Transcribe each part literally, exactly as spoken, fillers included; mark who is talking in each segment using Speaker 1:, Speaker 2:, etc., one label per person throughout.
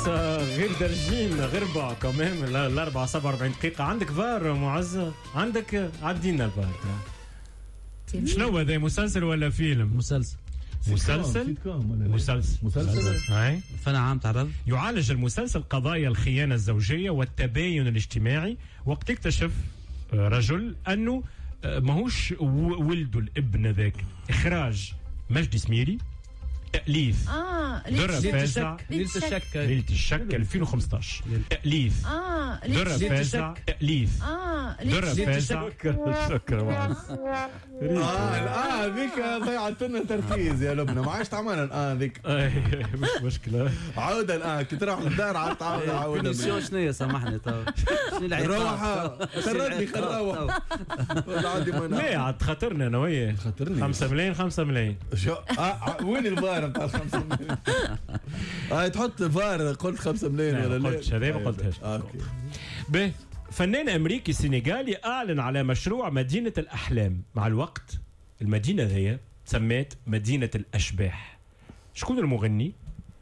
Speaker 1: لسه غير درجين غير ربع كمان الأربعة سبعة وأربعين دقيقة. عندك فار معز؟ عندك عدينا الفار. شنو هذا مسلسل ولا فيلم؟
Speaker 2: مسلسل
Speaker 1: مسلسل مسلسل
Speaker 2: مسلسل
Speaker 1: هاي
Speaker 2: فانا عام تعرض.
Speaker 1: يعالج المسلسل قضايا الخيانة الزوجية والتباين الاجتماعي. وقت اكتشف رجل أنه ماهوش ولده الابن ذاك. إخراج مجدي سميري. تأليف
Speaker 3: اه
Speaker 1: درة فازع.
Speaker 2: ليلة الشك
Speaker 1: ليلة الشك ألفين وخمسطاش. تأليف
Speaker 3: اه
Speaker 1: درة فازع. تأليف
Speaker 3: اه
Speaker 1: درة فازع. شكرا.
Speaker 4: اه اه ذيك ضيعت لنا تركيز يا لبنى. ما عادش تعملها الان ذيك.
Speaker 1: مش مشكلة.
Speaker 4: عودة الان كي تروح للدار عاد تعاود عودة.
Speaker 2: شنو شنو سامحني طيب. شنو العيب؟
Speaker 4: روح خرجني خروح.
Speaker 1: ليه عاد خاطرنا انا وياه.
Speaker 4: خاطرني
Speaker 1: خمسة ملايين خمسة ملايين.
Speaker 4: شو آه وين الفار بتاع خمسة ملايين؟ اه تحط الفار. قلت خمسة ملايين ولا لا؟
Speaker 1: ما قلتش هذا، ما قلتهاش.
Speaker 4: اوكي.
Speaker 1: به فنان امريكي سنغالي اعلن على مشروع مدينة الاحلام. مع الوقت المدينة هي سميت مدينة الاشباح. شكون المغني؟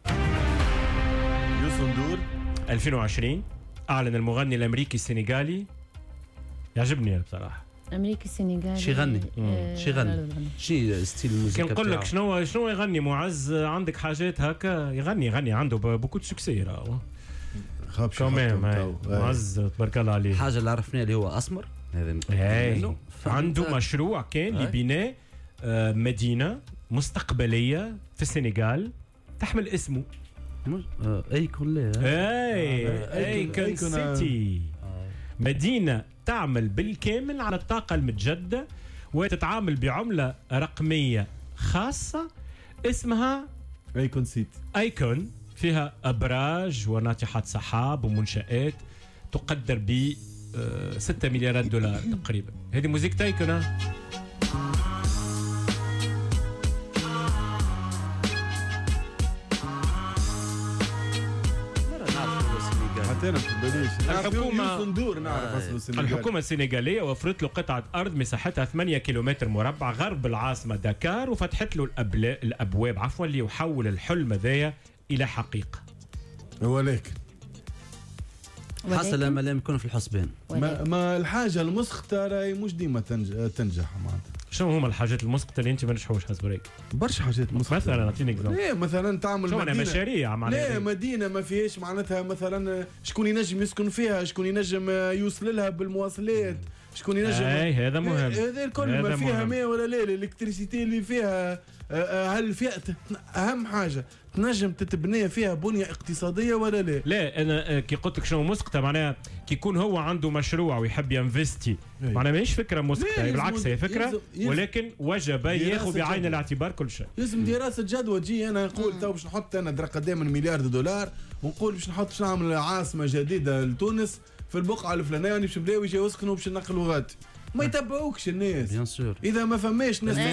Speaker 4: يوسف ندور.
Speaker 1: ألفين وعشرين اعلن المغني الامريكي السنغالي. يعجبني بصراحة.
Speaker 3: امريكي سنغالي.
Speaker 2: شي يغني
Speaker 3: آه
Speaker 2: شي يغني شي ستيل الموسيقى.
Speaker 1: كي نقول لك شنو شنو يغني معز، عندك حاجات هكا يغني يغني عنده بوكو دو سوكسي راهو.
Speaker 4: خاب شو
Speaker 1: كمان معز تبارك الله عليه.
Speaker 2: حاجه اللي عرفناه اللي هو اسمر هذا.
Speaker 1: اي عنده مشروع كان لبناء مدينة مستقبلية في السنغال تحمل اسمه.
Speaker 2: ايكون لا
Speaker 1: اي ايكون سيتي. مدينة تعمل بالكامل على الطاقة المتجددة وتتعامل بعملة رقمية خاصة اسمها
Speaker 4: ايكون سيت.
Speaker 1: ايكون فيها أبراج وناطحات سحاب ومنشآت تقدر ب ستة مليارات دولار تقريبا. هذه موزيك ايكون. الحكومة الحكومة السنغالية وفرت له قطعة أرض مساحتها ثمانية كيلومتر مربع غرب العاصمة داكار وفتحت له الأبواب عفوا ليحول الحلم ذايا إلى حقيقة.
Speaker 4: ولكن
Speaker 2: حصل لما لم يكون في الحسبان.
Speaker 4: ما, ما الحاجة المسخطة راهي مش ديما تنجح معناتها.
Speaker 1: شنو هما الحاجات المسقطة اللي انت ما نجحوش حسب رايك؟
Speaker 4: برشا حاجات مسقطة.
Speaker 1: مثلا اعطيني اكزامبل.
Speaker 4: ليه مثلا تعمل
Speaker 1: مدينة مشاريع
Speaker 4: معناتها. لا مدينة ما فيهاش معناتها مثلا شكون ينجم يسكن فيها، شكون ينجم يوصل لها بالمواصلات، شكون ينجم.
Speaker 1: اي هذا مهم.
Speaker 4: هذا الكل ما فيها ماء ولا لا، الالكتريسيتي اللي فيها هل فيها اهم حاجة تنجم تتبني فيها بنية اقتصادية ولا لا؟
Speaker 1: لا انا كي قلت لك شنو مسقطة معناها كي يكون هو عنده مشروع ويحب ينفستي معناها ماهيش فكرة مسقطة، بالعكس هي فكرة يزم يزم ولكن وجب ياخذ بعين الاعتبار كل شيء.
Speaker 4: لازم دراسة جدوى تجي. انا نقول تو باش نحط انا قدام مليار دولار ونقول باش نحط باش نعمل عاصمة جديدة لتونس في البقعة الفلانية باش نبداو يجيو يسكنوا باش ننقلوا غادي. ما يتبعوكش الناس
Speaker 2: بيان سور.
Speaker 4: اذا ما فماش ناس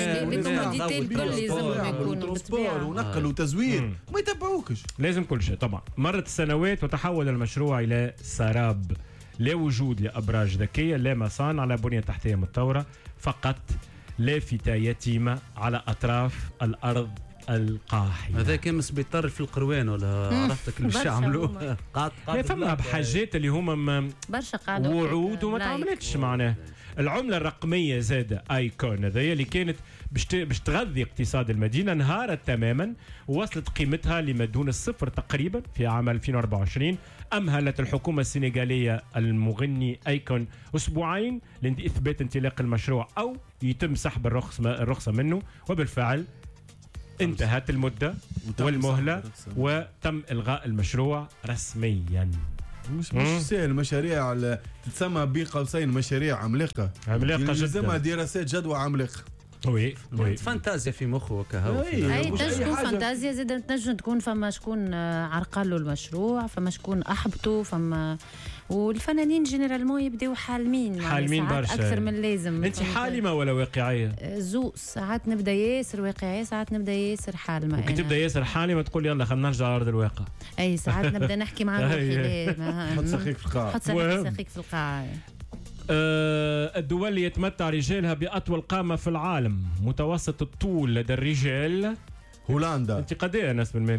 Speaker 3: يكونوا
Speaker 4: ترونسبور ونقل وتزوير ما يتبعوكش.
Speaker 1: لازم كل شيء طبعا. مرت السنوات وتحول المشروع الى سراب. لا وجود لابراج ذكيه، لا مصانع، لا بنيه تحتيه متطوره، فقط لافتة يتيمه على اطراف الارض القاحي.
Speaker 2: هذا كان بيضطر في القروان ولا عرفتك اللي باش يعملوه.
Speaker 1: قاعد قاعد فما بحاجات اللي هما
Speaker 3: برشا قاعده
Speaker 1: وعود وما تعملتش معناه. العملة الرقمية زادة ايكون هذيا اللي كانت باش تغذي اقتصاد المدينة انهارت تماما ووصلت قيمتها لما دون الصفر تقريبا في عام ألفين وأربعة وعشرين. أمهلت الحكومة السنغالية المغني ايكون أسبوعين لإثبات انطلاق المشروع أو يتم سحب الرخصة الرخصة منه، وبالفعل انتهت المدة والمهلة وتم إلغاء المشروع رسميا.
Speaker 4: مش مش سهل. مشاريع تتسمى بين قوسين مشاريع عملاقة
Speaker 1: عملاقة جدا
Speaker 4: لازمها دراسات جدوى عملاقة.
Speaker 1: وي وي
Speaker 2: فانتازيا في مخه وكهو.
Speaker 3: اي تنجم تكون فانتازيا زاد تنجم تكون فما شكون عرقل له المشروع، فما شكون احبطه، فما والفنانين جينيرالمون يبداو حالمين
Speaker 1: حالمين برشا
Speaker 3: اكثر من اللازم.
Speaker 1: انت حالمه ولا واقعيه؟
Speaker 3: زو ساعات نبدا ياسر واقعيه، ساعات نبدا ياسر حالمه.
Speaker 1: وكي تبدا ياسر حالمه تقول يلا خلينا نرجع على ارض الواقع.
Speaker 3: اي ساعات نبدا نحكي مع روحي.
Speaker 4: حط ساقيك في القاع.
Speaker 3: حط ساقيك في القاع.
Speaker 1: أه الدول اللي يتمتع رجالها بأطول قامة في العالم، متوسط الطول لدى الرجال
Speaker 4: هولندا.
Speaker 1: انت قد ايه ناس بالمال؟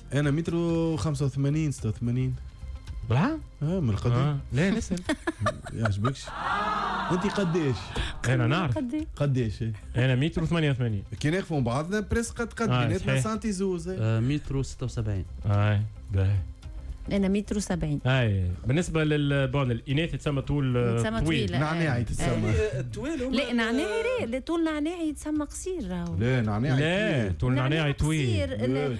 Speaker 4: انا متر خمسة وثمانين ستة وثمانين.
Speaker 1: بالعام؟
Speaker 4: اه من القديم.
Speaker 1: آه. لا نسأل.
Speaker 4: يعجبكش؟ انت قديش؟
Speaker 1: انا نعرف
Speaker 4: قديش؟
Speaker 1: انا متر وثمانية وثمانين.
Speaker 4: كي ناخذوا بعضنا بريس قد قد
Speaker 1: آه
Speaker 4: بيناتنا سنتي زوز.
Speaker 2: آه متر وستة وسبعين.
Speaker 1: اي باهي.
Speaker 3: انا متر وسبعين.
Speaker 1: اي بالنسبه للبون الاناث تسمى طول
Speaker 3: تسمى
Speaker 1: طويل.
Speaker 3: طويل.
Speaker 4: نعناعي تسمى.
Speaker 2: طويل.
Speaker 3: لا نعناعي لا طول نعناعي يتسمى قصير راهو.
Speaker 4: لا نعناعي
Speaker 1: لا طول نعناعي طويل.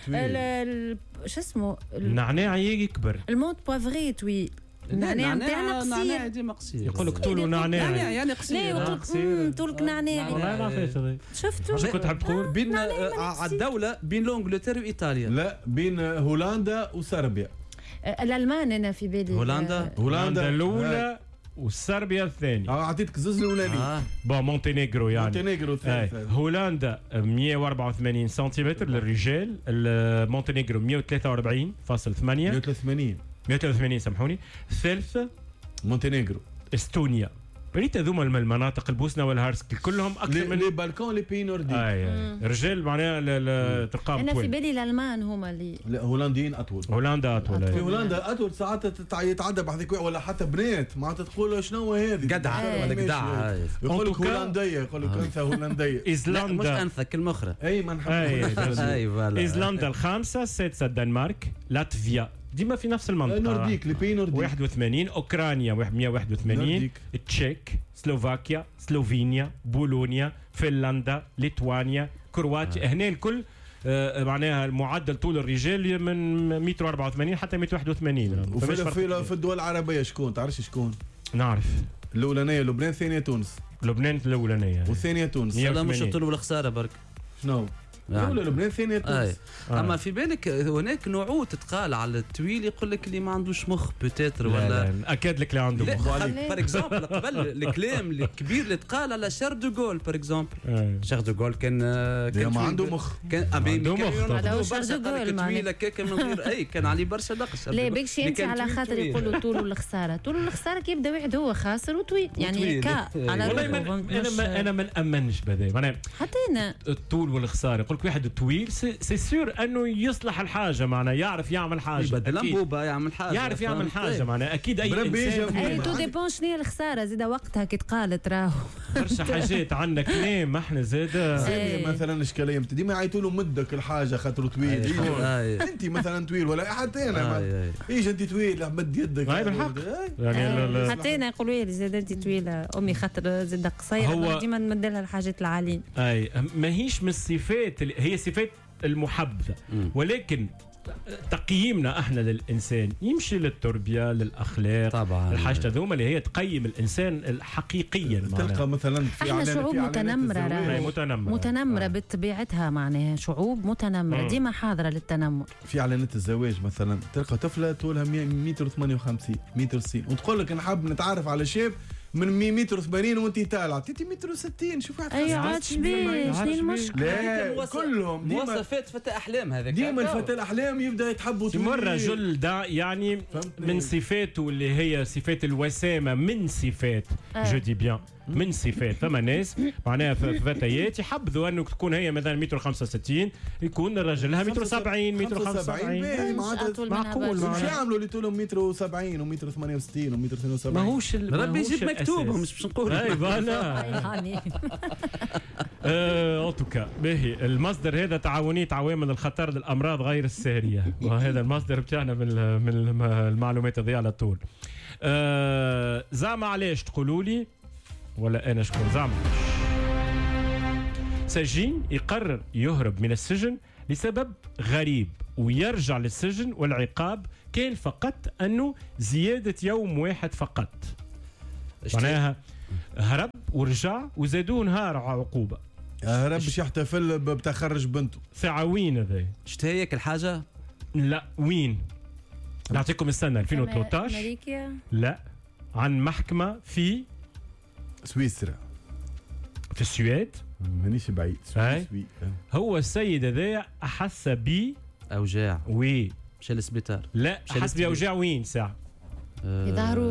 Speaker 3: قصير. شو اسمه؟
Speaker 1: النعناعي يكبر.
Speaker 3: المونت بوافغي طويل. النعناع نتاعنا قصير.
Speaker 2: النعناع ديما قصير.
Speaker 1: يقول لك طول نعناعي.
Speaker 2: يعني قصير.
Speaker 3: لا يقول لك طولك نعناعي.
Speaker 1: والله ما عرفت هذا.
Speaker 3: شفتوا؟
Speaker 1: شو كنت تحب تقول؟
Speaker 2: بين على الدولة بين لونجلتير وايطاليا.
Speaker 4: لا بين هولندا وصربيا.
Speaker 3: الالمان انا في بالي.
Speaker 2: هولندا
Speaker 1: هولندا الاولى وصربيا الثانيه.
Speaker 4: اه اعطيتك زوز الاولاني.
Speaker 2: آه.
Speaker 1: بون مونتينيغرو يعني.
Speaker 4: مونتينيغرو الثالث.
Speaker 1: هولندا مية وأربعة وثمانين سنتيمتر للرجال، مونتينيغرو مية وثلاثة وأربعين فاصلة ثمانية.
Speaker 4: مية وثلاثة وثمانين.
Speaker 1: مية وثلاثة وثمانين سامحوني. الثالثة
Speaker 4: مونتينيغرو.
Speaker 1: استونيا. بريت هذوما المناطق البوسنه والهرسك كلهم اكثر من
Speaker 4: لي بالكون لي بي نورديك.
Speaker 1: اي رجال معناها تلقاهم
Speaker 3: انا في
Speaker 1: طويل.
Speaker 3: بالي الالمان هما اللي
Speaker 4: لا هولنديين اطول.
Speaker 1: هولندا اطول.
Speaker 4: في هولندا اطول ساعات تتع- يتعدى بحذاك ولا حتى بنات معناتها تقول شنو هذه
Speaker 2: قدعة ولا قدعة.
Speaker 4: يقول لك
Speaker 1: En tout cas-
Speaker 4: هولنديه يقول لك انثى هولنديه.
Speaker 2: لا مش
Speaker 1: ايسلندا.
Speaker 2: انثى كلمة أخرى.
Speaker 4: اي ما نحب.
Speaker 2: اي فوالا.
Speaker 1: ايسلندا الخامسه، السادسه الدنمارك، لاتفيا ديما في نفس المنطقه.
Speaker 4: نورديك لي بي نورديك.
Speaker 1: واحد وثمانين، اوكرانيا مية وواحد وثمانين،
Speaker 4: نورديك.
Speaker 1: تشيك، سلوفاكيا، سلوفينيا، بولونيا، فنلندا، ليتوانيا، كرواتيا. آه. هنا الكل آه معناها المعدل طول الرجال من مية وأربعة وثمانين حتى مية وواحد وثمانين.
Speaker 4: وفي في, في الدول العربيه شكون تعرفش شكون؟
Speaker 1: نعرف
Speaker 4: الاولانيه لبنان، الثانيه تونس.
Speaker 1: لبنان الاولانيه
Speaker 4: والثانيه تونس.
Speaker 1: مية
Speaker 2: لا مش
Speaker 1: وثمانين.
Speaker 2: الطول والخسارة برك.
Speaker 4: شنو؟ الاولى لبنان، الثانيه
Speaker 2: اي
Speaker 4: تونس.
Speaker 1: آه.
Speaker 2: اما في بالك هناك نوعوت تقال على الطويل يقول لك اللي ما عندوش مخ بوتيتر
Speaker 1: لا
Speaker 2: ولا
Speaker 1: لا اكد لك اللي عنده
Speaker 2: لا
Speaker 1: مخ.
Speaker 2: بار اكزومبل قبل الكلام الكبير اللي تقال على شار دو جول بار اكزومبل.
Speaker 1: آه.
Speaker 2: شار دو جول كان كان
Speaker 4: ما عنده مخ.
Speaker 2: كان
Speaker 1: عنده مخ.
Speaker 3: هذا هو شار دو جول
Speaker 2: طويله كيك من غير اي كان عليه برشا نقص.
Speaker 3: لا بكشي انت على خاطر يقولوا طول والخساره، طول والخساره كي يبدا واحد هو خاسر وطويل يعني
Speaker 2: وطويل.
Speaker 3: كا على
Speaker 1: والله
Speaker 3: روحه،
Speaker 1: من انا
Speaker 3: مش-
Speaker 1: ما انا ما نامنش بهذا معناها
Speaker 3: حتى انا
Speaker 1: الطول والخساره. يقول لك واحد طويل سي سور انه يصلح الحاجه معناها يعرف يعمل حاجه.
Speaker 2: يبدل
Speaker 1: أكيد.
Speaker 2: انبوبه يعمل حاجه
Speaker 1: يعرف يعمل
Speaker 2: فهمت؟
Speaker 1: حاجه معناها اكيد اي
Speaker 4: بربي
Speaker 1: انسان
Speaker 4: يجي-
Speaker 3: اي تو ديبون شنو هي الخساره زيد وقتها كي تقالت راهو.
Speaker 1: برشا حاجات عندنا كلام احنا زاد.
Speaker 3: إيه.
Speaker 4: مثلا اشكاليه ديما يعيطوا له مدك الحاجه خاطر طويل.
Speaker 2: أي.
Speaker 4: إيه.
Speaker 2: أي.
Speaker 4: انت مثلا طويل ولا حتى انا
Speaker 2: أي. أي.
Speaker 4: ايش انت طويل مد يدك.
Speaker 1: هاي بالحق.
Speaker 4: أي.
Speaker 1: يعني لا- لا-
Speaker 3: حتى انا يقولوا لي زاد انت طويله امي خاطر زاد قصيره
Speaker 1: هو-
Speaker 3: ديما نمد لها الحاجات العاليين.
Speaker 1: اي ماهيش من الصفات اللي- هي صفات المحبذه،
Speaker 2: مم.
Speaker 1: ولكن تقييمنا احنا للانسان يمشي للتربيه للاخلاق
Speaker 2: طبعا
Speaker 1: الحاجه هذوما اللي هي تقيم الانسان حقيقيا معناها.
Speaker 4: تلقى مثلا في
Speaker 3: احنا
Speaker 4: إعلان-
Speaker 3: شعوب
Speaker 4: في إعلانات
Speaker 3: متنمرة
Speaker 4: الزواج.
Speaker 3: راهي.
Speaker 1: أي متنمره
Speaker 3: متنمره بطبيعتها معناها شعوب متنمره
Speaker 1: مم.
Speaker 3: ديما حاضره للتنمر.
Speaker 4: في اعلانات الزواج مثلا تلقى طفله طولها متر وثمانية وخمسين متر وستين وتقول لك نحب نتعرف على شاب من متر وثمانين وانت طالعه انت متر وستين شوف واحد
Speaker 3: اي
Speaker 4: خمسة
Speaker 3: عاد
Speaker 4: وستين
Speaker 3: شبيه
Speaker 4: لما-
Speaker 3: شنو المشكله؟
Speaker 4: لا
Speaker 2: مواصف-
Speaker 4: كلهم ديما
Speaker 2: مواصفات فتى احلام هذاك
Speaker 4: ديما الفتى الاحلام يبدا يتحبوا طويل.
Speaker 1: مرة رجل دا يعني
Speaker 4: فهمتني؟
Speaker 1: من صفاته اللي هي صفات الوسامة، من صفات
Speaker 3: آه.
Speaker 1: جو دي بيان من صفات فما ناس معناها ف- فتيات يحبذوا انه تكون هي مثلا متر خمسة وستين يكون راجلها متر سبعين متر خمسة وسبعين.
Speaker 4: باهي،
Speaker 3: مش
Speaker 4: معناتها
Speaker 3: أطول منها
Speaker 1: معقول
Speaker 3: برشا.
Speaker 1: معناها.
Speaker 4: شو يعملوا اللي طولهم متر وسبعين ومتر ثمانية وستين ومتر اثنين
Speaker 1: ما
Speaker 4: وسبعين
Speaker 1: هوش ال-
Speaker 2: ربي
Speaker 1: ماهوش
Speaker 2: يجيب مكتوب
Speaker 1: الأساس.
Speaker 2: مش باش نقول
Speaker 1: اي فوالا.
Speaker 3: يعني
Speaker 1: ان توكا باهي المصدر هذا تعاونية عوامل الخطر للامراض غير الساريه، وهذا المصدر بتاعنا من ال- من الم- المعلومات هذه على طول. آه، زعما علاش تقولوا لي ولا انا شكون زعما سجين يقرر يهرب من السجن لسبب غريب ويرجع للسجن والعقاب كان فقط انه زياده يوم واحد فقط. معناها هرب ورجع وزادوه نهار عقوبه.
Speaker 4: هرب باش يحتفل بتخرج بنته.
Speaker 1: ساعة وين هذا؟
Speaker 2: شت هيك الحاجه
Speaker 1: لا وين؟ نعطيكم السنة ألفين وثلاثة عشر.
Speaker 3: امريكا
Speaker 1: لا عن محكمة في
Speaker 4: سويسرا
Speaker 1: في السويد.
Speaker 4: مانيش بعيد.
Speaker 1: هاي.
Speaker 4: سويسوي.
Speaker 1: هو السيد هذا أحس ب
Speaker 2: اوجاع
Speaker 1: وي
Speaker 2: مشى للسبيطار
Speaker 1: لا
Speaker 2: شال
Speaker 1: أحس
Speaker 2: السرير.
Speaker 1: بأوجاع وين ساعة؟
Speaker 2: آه،
Speaker 3: في ظهره.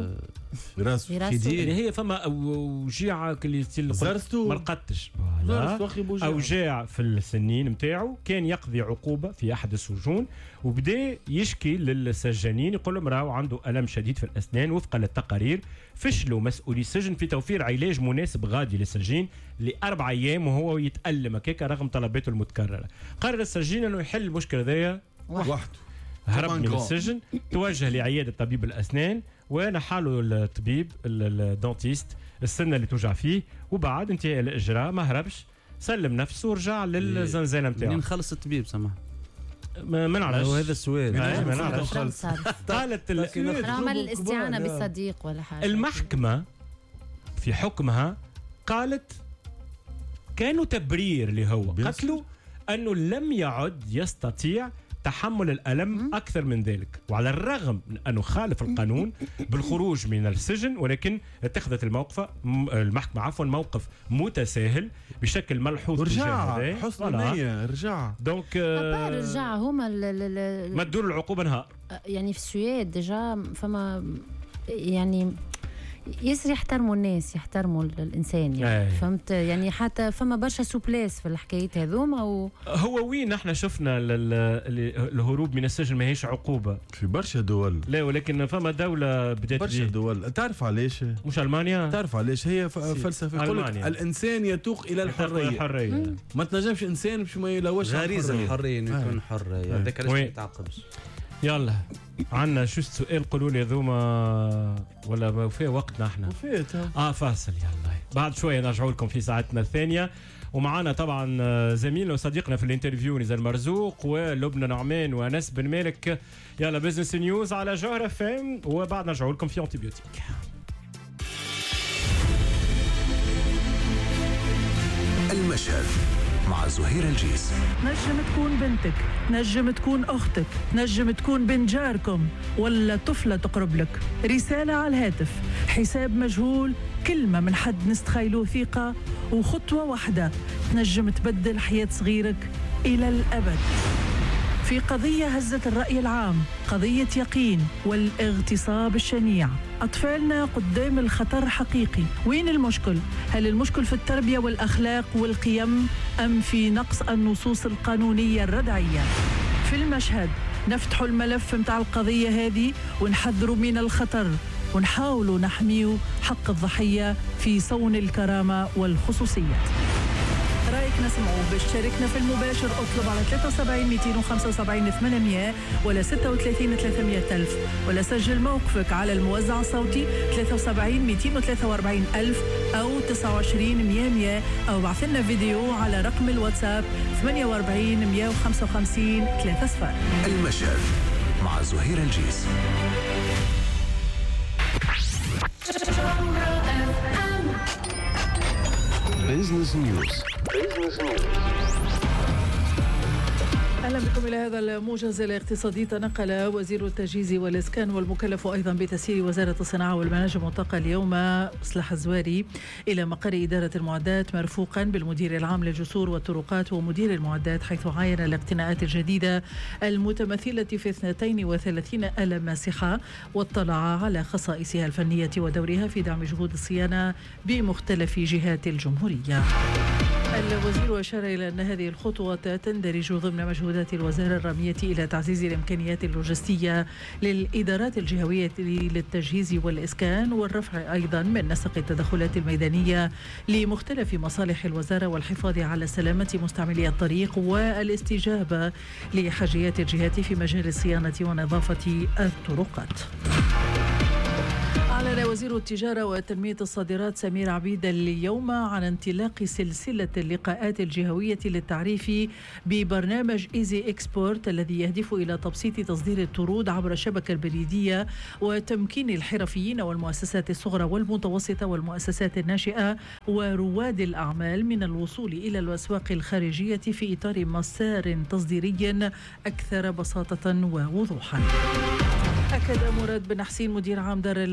Speaker 4: راسه
Speaker 3: براسه.
Speaker 1: اللي هي فما وجيعه اللي
Speaker 4: زرستو
Speaker 1: ما رقدتش
Speaker 4: زرستو اخي بوجيعه
Speaker 1: اوجاع في السنين نتاعو، كان يقضي عقوبه في احد السجون وبدا يشكي للسجانين يقول لهم راهو عنده الم شديد في الاسنان. وفقا للتقارير فشلوا مسؤولي السجن في توفير علاج مناسب غادي للسجين لاربع ايام وهو يتالم هكاك رغم طلباته المتكرره. قرر السجين انه يحل المشكله ذي
Speaker 4: وحده،
Speaker 1: هرب من السجن، توجه لعياده طبيب الاسنان ونحى له الطبيب الدونتيست السنه اللي توجع فيه، وبعد انتهاء الاجراء ما هربش، سلم نفسه ورجع للزنزانه نتاعو.
Speaker 2: منين خلص الطبيب سمح؟
Speaker 1: ما ما نعرفش
Speaker 2: وهذا السؤال
Speaker 1: ما نعرفش. قالت
Speaker 3: عمل الاستعانه بصديق ولا حاجه.
Speaker 1: المحكمه في حكمها قالت كانوا تبرير اللي هو قتلوا انه لم يعد يستطيع تحمل الألم أكثر من ذلك، وعلى الرغم من أنه خالف القانون بالخروج من السجن، ولكن اتخذت الموقف المحكمة عفوا موقف متساهل بشكل ملحوظ.
Speaker 4: ورجع حسن النية رجع
Speaker 1: دونك
Speaker 3: آه رجع هما
Speaker 1: مدوا له العقوبة نهار.
Speaker 3: يعني في السويد ديجا فما يعني ياسر يحترموا الناس يحترموا الانسان يعني. فهمت يعني حتى فما برشا سوبليس في الحكايات هذوما و...
Speaker 1: هو وين احنا شفنا الهروب من السجن ماهيش عقوبه
Speaker 4: في برشا دول.
Speaker 1: لا ولكن فما دوله بدات
Speaker 4: برشا دول. تعرف علاش؟
Speaker 1: مش المانيا.
Speaker 4: تعرف علاش؟ هي فلسفه يقول لك الانسان يتوق الى الحريه.
Speaker 1: الحريه
Speaker 4: ما تنجمش انسان باش ما يلوش
Speaker 2: غريزه الحريه انه يكون حر. هذاك علاش ما يتعاقبش.
Speaker 1: يلا عندنا شو السؤال قولوا لي ذوما ولا ما فيه وقتنا احنا؟
Speaker 4: وفيت
Speaker 1: اه فاصل يلا بعد شويه نرجعوا لكم في ساعتنا الثانيه. ومعنا طبعا زميلنا وصديقنا في الانترفيو نزار مرزوق ولبنى نعمان وانس بن مالك. يلا بزنس نيوز على جوهر اف ام وبعد نرجعوا لكم في انتيبيوتيك.
Speaker 5: المشهد مع زهير الجيس.
Speaker 6: نجم تكون بنتك، نجم تكون أختك، نجم تكون بنت جاركم ولا طفلة تقرب لك. رسالة على الهاتف، حساب مجهول، كلمة من حد نستخيلوه ثقة، وخطوة واحدة تنجم تبدل حياة صغيرك إلى الأبد. في قضية هزت الرأي العام، قضية يقين والاغتصاب الشنيع. أطفالنا قدام الخطر حقيقي. وين المشكل؟ هل المشكل في التربية والأخلاق والقيم أم في نقص النصوص القانونية الردعية؟ في المشهد نفتح الملف متاع القضية هذه ونحذروا من الخطر ونحاولوا نحميوا حق الضحية في صون الكرامة والخصوصية. رأيك نسمعه. باش تشاركنا في المباشر اطلب على ثلاثة وسبعين مئتين وخمسة وسبعين ثمانمئة ولا ستة وثلاثين ثلاثمئة ألف ولا سجل موقفك على الموزع الصوتي ثلاثة وسبعين مئتين وثلاثة وأربعين ألف أو تسعة وعشرين مئة أو بعث لنا فيديو على رقم الواتساب ثمانية وأربعين مئة وخمسة وخمسين ثلاثة صفر.
Speaker 5: المشهد مع زهير الجيس. بزنس نيوز.
Speaker 6: أهلا بكم إلى هذا الموجز الاقتصادي. تنقل وزير التجهيز والإسكان والمكلف أيضا بتسيير وزارة الصناعة والمناجم والطاقة اليوم مصلح الزواري إلى مقر إدارة المعدات مرفوقا بالمدير العام للجسور والطرقات ومدير المعدات، حيث عاين الاقتناءات الجديدة المتمثلة في اثنتين وثلاثين آلة ماسحة واطلع على خصائصها الفنية ودورها في دعم جهود الصيانة بمختلف جهات الجمهورية. الوزير أشار إلى أن هذه الخطوات تندرج ضمن مجهودات الوزارة الرامية إلى تعزيز الإمكانيات اللوجستية للإدارات الجهوية للتجهيز والإسكان والرفع أيضا من نسق التدخلات الميدانية لمختلف مصالح الوزارة والحفاظ على سلامة مستعملي الطريق والاستجابة لحاجيات الجهات في مجال الصيانة ونظافة الطرقات. أعلن وزير التجارة وتنمية الصادرات سمير عبيد اليوم عن انطلاق سلسلة اللقاءات الجهوية للتعريف ببرنامج إيزي إكسبورت الذي يهدف إلى تبسيط تصدير الطرود عبر الشبكة البريدية وتمكين الحرفيين والمؤسسات الصغرى والمتوسطة والمؤسسات الناشئة ورواد الأعمال من الوصول إلى الأسواق الخارجية في إطار مسار تصديري أكثر بساطة ووضوحا. أكد مراد بن حسين مدير عام دار المصدر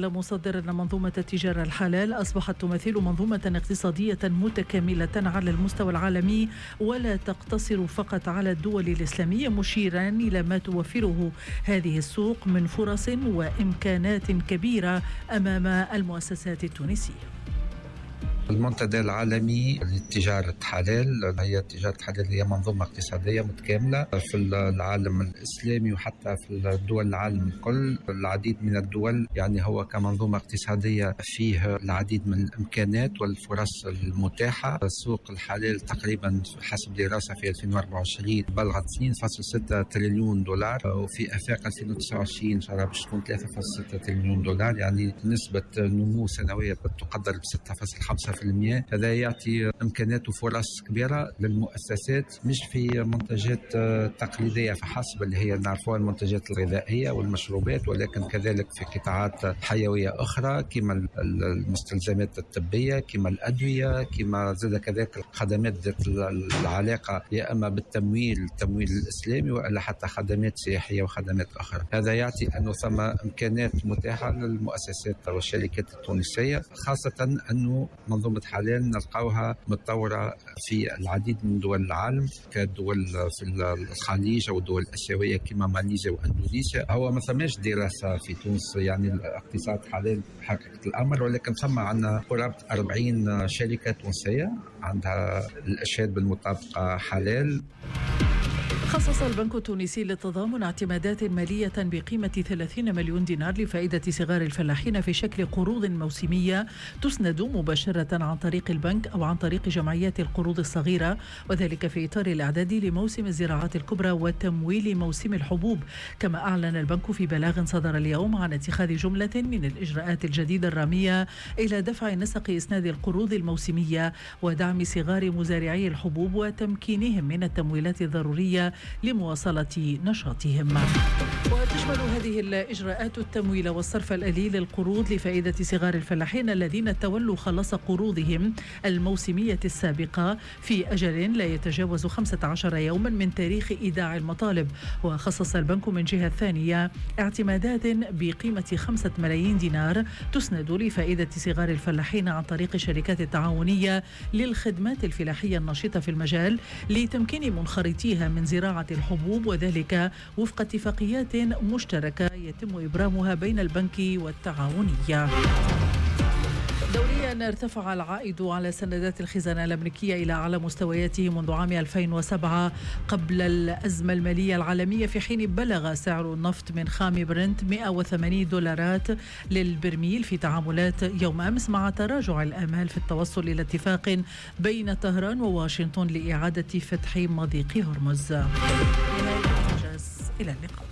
Speaker 6: يقدر أن منظومة التجارة الحلال أصبحت تمثل منظومة اقتصادية متكاملة على المستوى العالمي ولا تقتصر فقط على الدول الإسلامية، مشيرا إلى ما توفره هذه السوق من فرص وإمكانات كبيرة أمام المؤسسات التونسية.
Speaker 7: المنتدى العالمي لتجارة حلال هي تجارة حلال هي منظومة اقتصادية متكاملة في العالم الإسلامي وحتى في الدول العالم الكل. العديد من الدول يعني هو كمنظومة اقتصادية فيه العديد من الإمكانات والفرص المتاحة. السوق الحلال تقريبا حسب دراسة في ألفين وأربعة وعشرين بلغت اثنين فاصلة ستة تريليون دولار، وفي آفاق ألفين وتسعة وعشرين إن شاء الله باش تكون ثلاثة فاصلة ستة تريليون دولار، يعني نسبة نمو سنوية تقدر ب ستة فاصلة خمسة بالمئة. هذا يعطي إمكانات وفرص كبيرة للمؤسسات مش في منتجات تقليدية فحسب اللي هي نعرفوها المنتجات الغذائية والمشروبات، ولكن كذلك في قطاعات حيوية أخرى كما المستلزمات الطبية كما الأدوية كما زاد كذلك الخدمات ذات العلاقة يا أما بالتمويل التمويل الإسلامي وإلا حتى خدمات سياحية وخدمات أخرى. هذا يعطي أنه ثم إمكانات متاحة للمؤسسات والشركات التونسية، خاصة أنه منظومة حلال نلقاوها متطورة في العديد من دول العالم كدول في الخليج أو الدول الآسيوية كما ماليزيا وأندونيسيا. هو ما ثماش دراسة في تونس يعني الاقتصاد حلال حقيقة الأمر، ولكن ثم عندنا قرابة أربعين شركة تونسية عندها الإشهاد بالمطابقة حلال.
Speaker 6: خصص البنك التونسي للتضامن اعتمادات مالية بقيمة ثلاثين مليون دينار لفائدة صغار الفلاحين في شكل قروض موسمية تسند مباشرة عن طريق البنك أو عن طريق جمعيات القروض الصغيرة، وذلك في إطار الإعداد لموسم الزراعات الكبرى وتمويل موسم الحبوب. كما أعلن البنك في بلاغ صدر اليوم عن اتخاذ جملة من الإجراءات الجديدة الرامية إلى دفع نسق إسناد القروض الموسمية ودعم صغار مزارعي الحبوب وتمكينهم من التمويلات الضرورية لمواصلة نشاطهم. وتشمل هذه الإجراءات التمويل والصرف الآلي للقروض لفائدة صغار الفلاحين الذين تولوا خلاص قروضهم الموسمية السابقة في أجل لا يتجاوز خمسة عشر يوما من تاريخ إيداع المطالب. وخصص البنك من جهة ثانية اعتمادات بقيمة خمسة ملايين دينار تسند لفائدة صغار الفلاحين عن طريق الشركات التعاونية للخدمات الفلاحية النشطة في المجال لتمكين منخرطيها من زراعة الحبوب، وذلك وفق اتفاقيات مشتركة يتم إبرامها بين البنك والتعاونية. دوريا ارتفع العائد على سندات الخزانة الأمريكية إلى أعلى مستوياته منذ عام ألفين وسبعة قبل الأزمة المالية العالمية، في حين بلغ سعر النفط من خام برنت مئة وثمانين دولارات للبرميل في تعاملات يوم أمس، مع تراجع الآمال في التوصل إلى اتفاق بين طهران وواشنطن لإعادة فتح مضيق هرمز. إلى اللقاء.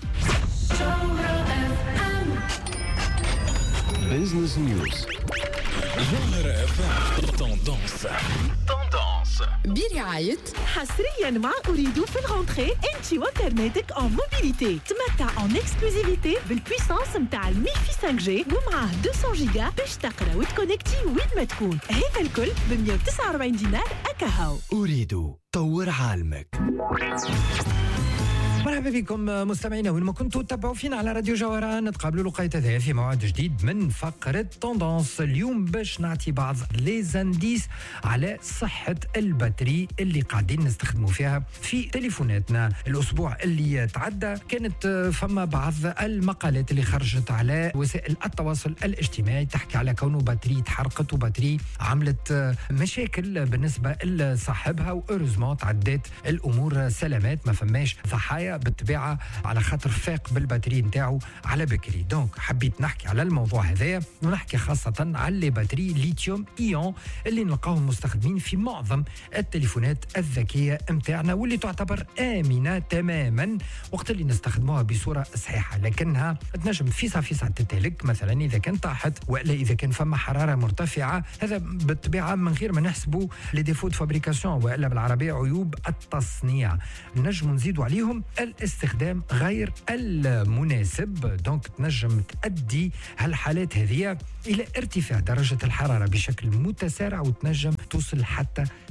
Speaker 5: بيزنس نيوز.
Speaker 8: برعاية برعاية مع أريد في الغونتري انتي وانترنتك en موبيليتي. تمتع en اكسكلوزيفيتي بالبويسانس متاع الميفي خمسة جي ومعاه مئتين جيجا باش تقرا وتكونكتي وين ما تكون. هذا الكل ب مئة وتسعة وأربعين دينار أكاهو.
Speaker 9: أريد طور عالمك. مرحبا بكم مستمعينا وين ما كنتوا تتابعوا فينا على راديو جوهرة. نتقابلوا لقيت هذا في موعد جديد من فقرة توندونس. اليوم باش نعطي بعض لي زانديس على صحة الباتري اللي قاعدين نستخدموا فيها في تليفوناتنا. الأسبوع اللي تعدى كانت فما بعض المقالات اللي خرجت على وسائل التواصل الاجتماعي تحكي على كونه باتري تحرقت وباتري عملت مشاكل بالنسبة لصاحبها، وأورزمون تعدت الأمور سلامات، ما فماش ضحايا بالطبيعة على خاطر فاق بالباتري نتاعو على بكري. دونك حبيت نحكي على الموضوع هذايا ونحكي خاصة على لي باتري ليثيوم ايون اللي نلقاهم مستخدمين في معظم التليفونات الذكية متاعنا، واللي تعتبر آمنة تماما وقت اللي نستخدموها بصورة صحيحة، لكنها تنجم فيسا فيسا تتهلك مثلا إذا كان طاحت ولا إذا كان فما حرارة مرتفعة. هذا بالطبيعة من غير ما نحسبوا لي ديفو دو فابريكاسيون وإلا بالعربية عيوب التصنيع. نجم نزيدوا عليهم الاستخدام غير المناسب. دونك تنجم تؤدي هالحالات هذه إلى ارتفاع درجة الحرارة بشكل متسارع وتنجم توصل حتى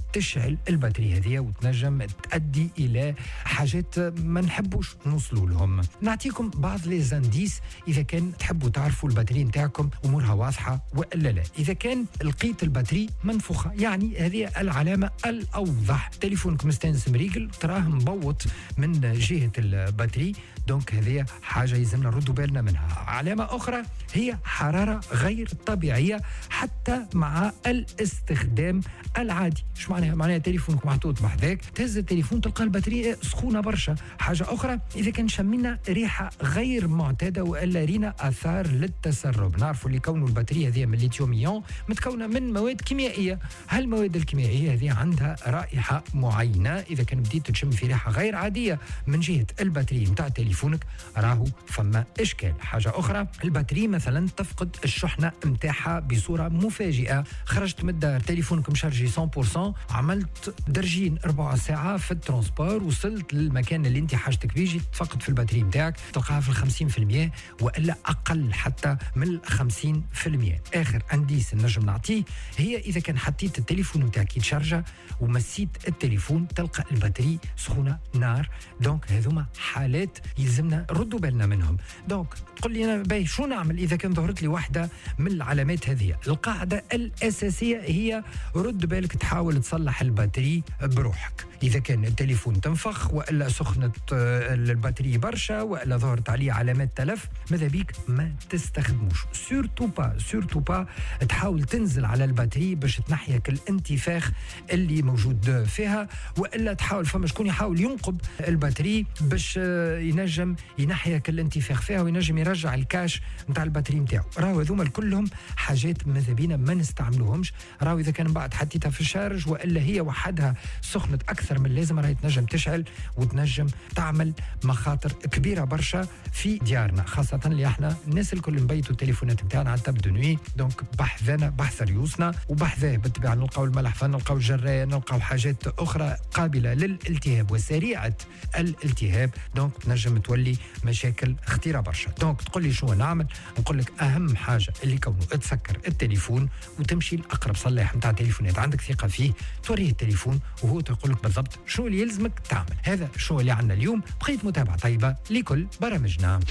Speaker 9: تشعل الباتري هذه وتنجم تؤدي الى حاجات ما نحبوش نوصلوا لهم. نعطيكم بعض لي زانديس اذا كان تحبوا تعرفوا الباتري نتاعكم امورها واضحه ولا لا. اذا كان لقيت الباتري منفوخه يعني هذه العلامه الاوضح. تليفونك مستانس مريقل تراه مبوط من جهه الباتري، دونك هذه حاجه يلزمنا نردوا بالنا منها. علامه اخرى هي حراره غير طبيعيه حتى مع الاستخدام العادي. شو معناها؟ معناها تليفونك محطوط بحذاك، تهز التليفون تلقى الباتريه سخونه برشا. حاجه اخرى اذا كان شمينا ريحه غير معتاده والا رينا اثار للتسرب. نعرفوا اللي كونه الباتريه هذه من الليثيوم ايون متكونه من مواد كيميائيه. هالمواد الكيميائيه هذه عندها رائحه معينه، اذا كان بديت تشم في ريحه غير عاديه من جهه الباتري نتاع تليفونك راهو فما اشكال. حاجه اخرى الباتري مثلا تفقد الشحنه نتاعها بصوره مفاجئه. خرجت من الدار تليفونك مشارجي مية بالمية، عملت درجين ربع ساعه في الترونسبور، وصلت للمكان اللي انت حاجتك بيجي تفقد في الباتري نتاعك تلقاها في الخمسين في المية والا اقل حتى من الخمسين في المية. اخر انديس نجم نعطيه هي اذا كان حطيت التليفون نتاعك يتشارجا ومسيت التليفون تلقى الباتري سخونه نار. دونك هذوما حالات يلزمنا ردوا بالنا منهم. دونك تقول لي انا باي شو نعمل اذا كان ظهرت لي واحده من العلامات هذه؟ القاعده الاساسيه هي رد بالك تحاول تصلح الباتري بروحك. اذا كان التليفون تنفخ والا سخنت الباتري برشا والا ظهرت عليه علامات تلف، ماذا بيك ما تستخدموش. سورتو با سورتو با تحاول تنزل على الباتري باش تنحيك الانتفاخ اللي موجود فيها، والا تحاول فما شكون يحاول ينقب الباتري باش ينجم ينحيك الانتفاخ فيها وينجم يرجع الكاش نتاع الباتري نتاعو. راهو هذوما كلهم حاجات ماذا بينا ما نستعملوهمش. راهو اذا كان بعد حطيتها في الشارج والا هي وحدها سخنت اكثر من اللازم راهي تنجم تشعل وتنجم تعمل مخاطر كبيره برشا في ديارنا، خاصه اللي احنا الناس الكل نبيتوا التليفونات نتاعنا على تاب دو نوي. دونك بحثنا بحث ريوسنا وبحثاه بالطبيعه نلقاو الملح، نلقاو الجرايه، نلقاو حاجات اخرى قابله للالتهاب وسريعه الالتهاب. دونك تنجم تولي مشاكل خطيره برشا. دونك تقول لي شو نعمل؟ نقول لك اهم حاجه اللي كونه تسكر التليفون وتمشي لاقرب صلاح نتاع تليفونات عندك ثقه فيه، توريه التليفون وهو تقول لك بالضبط شو اللي يلزمك تعمل. هذا شو اللي عندنا اليوم. بقيت متابعه طيبه لكل برامجنا.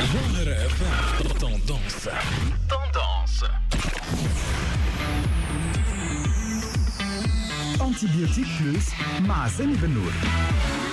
Speaker 5: Tendance. Tendance. Antibiotique Plus مع سامي بن نور.